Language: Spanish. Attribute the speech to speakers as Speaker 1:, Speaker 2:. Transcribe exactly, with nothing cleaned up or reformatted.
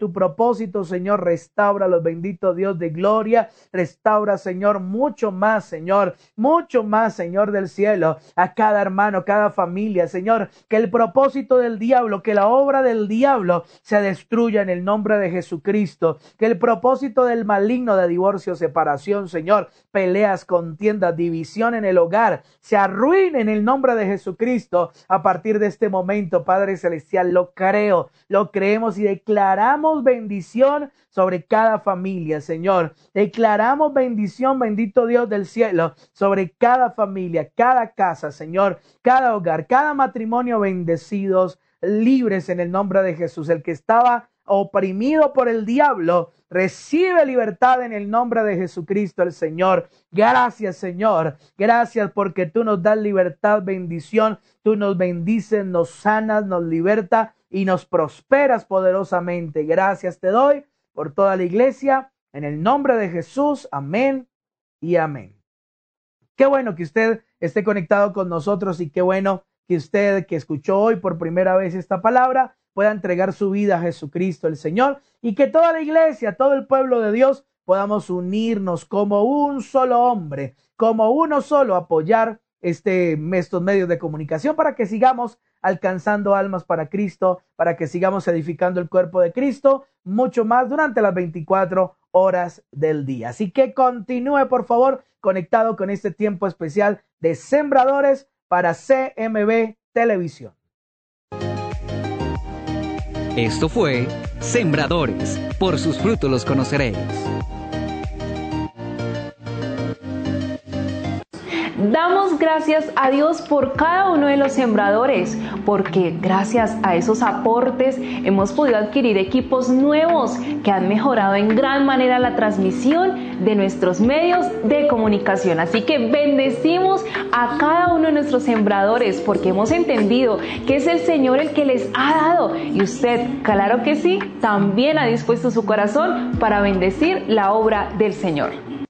Speaker 1: tu propósito, Señor, restáuralos, bendito Dios de gloria, restaura, Señor, mucho más, Señor, mucho más, Señor del cielo, a cada hermano, cada familia, Señor, que el propósito del diablo, que la obra del diablo se destruya en el nombre de Jesucristo, que el propósito del maligno de divorcio, separación, Señor, peleas, contiendas, división en el hogar, se arruine en el nombre de Jesucristo a partir de este momento, Padre Celestial, lo creo, lo creemos y declaramos bendición sobre cada familia, Señor. Declaramos bendición, bendito Dios del cielo, sobre cada familia, cada casa, Señor, cada hogar, cada matrimonio, bendecidos, libres en el nombre de Jesús. El que estaba oprimido por el diablo, recibe libertad en el nombre de Jesucristo el Señor. Gracias, Señor. Gracias porque tú nos das libertad, bendición. Tú nos bendices, nos sanas, nos libertas y nos prosperas poderosamente. Gracias te doy por toda la iglesia. En el nombre de Jesús. Amén y amén. Qué bueno que usted esté conectado con nosotros y qué bueno que usted que escuchó hoy por primera vez esta palabra pueda entregar su vida a Jesucristo el Señor y que toda la iglesia, todo el pueblo de Dios podamos unirnos como un solo hombre, como uno solo, apoyar este, estos medios de comunicación para que sigamos alcanzando almas para Cristo, para que sigamos edificando el cuerpo de Cristo mucho más durante las veinticuatro horas del día. Así que continúe, por favor, conectado con este tiempo especial de Sembradores para C M B Televisión.
Speaker 2: Esto fue Sembradores, por sus frutos los conoceréis.
Speaker 3: Damos gracias a Dios por cada uno de los sembradores, porque gracias a esos aportes hemos podido adquirir equipos nuevos que han mejorado en gran manera la transmisión de nuestros medios de comunicación. Así que bendecimos a cada uno de nuestros sembradores porque hemos entendido que es el Señor el que les ha dado y usted, claro que sí, también ha dispuesto su corazón para bendecir la obra del Señor.